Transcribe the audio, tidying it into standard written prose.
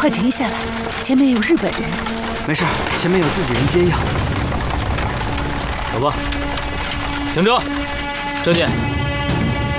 快停下来，前面有日本人。 没事，前面有自己人接应。 走吧，停车，这件。